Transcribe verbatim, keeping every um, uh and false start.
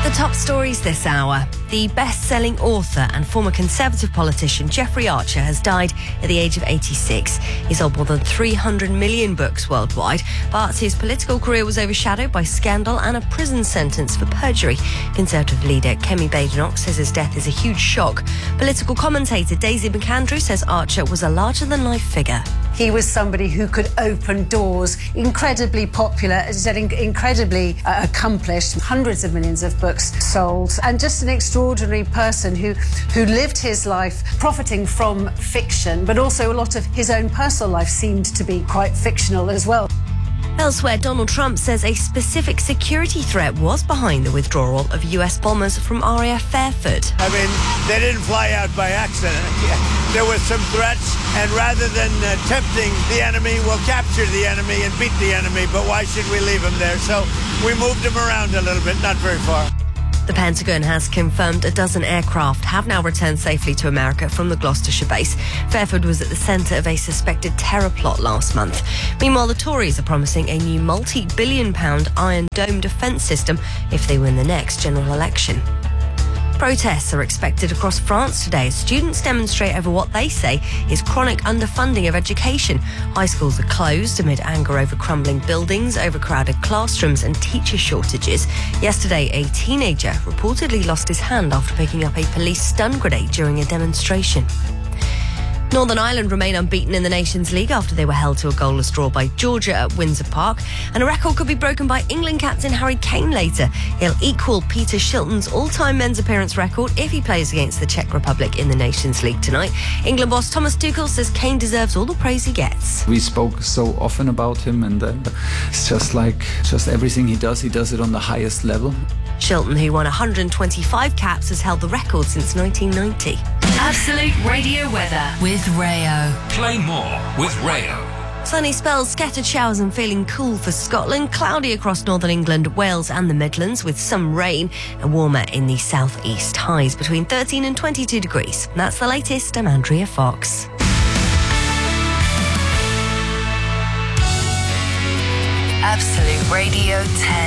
The top stories this hour. The best-selling author and former Conservative politician Jeffrey Archer has died at the age of eighty-six. He sold more than three hundred million books worldwide, but his political career was overshadowed by scandal and a prison sentence for perjury. Conservative leader Kemi Badenoch says his death is a huge shock. Political commentator Daisy McAndrew says Archer was a larger-than-life figure. He was somebody who could open doors, incredibly popular, as I said, incredibly uh, accomplished, hundreds of millions of books sold, and just an extraordinary person who, who lived his life profiting from fiction, but also a lot of his own personal life seemed to be quite fictional as well. Elsewhere, Donald Trump says a specific security threat was behind the withdrawal of U S bombers from R A F Fairford. I mean, they didn't fly out by accident. There were some threats, and rather than uh, tempting the enemy, we'll capture the enemy and beat the enemy, but why should we leave them there? So we moved them around a little bit, not very far. The Pentagon has confirmed a dozen aircraft have now returned safely to America from the Gloucestershire base. Fairford was at the centre of a suspected terror plot last month. Meanwhile, the Tories are promising a new multi-billion pound Iron Dome defence system if they win the next general election. Protests are expected across France today as students demonstrate over what they say is chronic underfunding of education. High schools are closed amid anger over crumbling buildings, overcrowded classrooms and teacher shortages. Yesterday, a teenager reportedly lost his hand after picking up a police stun grenade during a demonstration. Northern Ireland remain unbeaten in the Nations League after they were held to a goalless draw by Georgia at Windsor Park. And a record could be broken by England captain Harry Kane later. He'll equal Peter Shilton's all-time men's appearance record if he plays against the Czech Republic in the Nations League tonight. England boss Thomas Tuchel says Kane deserves all the praise he gets. We spoke so often about him, and uh, it's just like, just everything he does, he does it on the highest level. Shilton, who won one hundred twenty-five caps, has held the record since nineteen ninety. Absolute Radio weather with Rayo. Play more with Rayo. Sunny spells, scattered showers and feeling cool for Scotland. Cloudy across northern England, Wales and the Midlands with some rain, and warmer in the southeast. Highs between thirteen and twenty-two degrees. That's the latest. I'm Andrea Fox. Absolute Radio ten.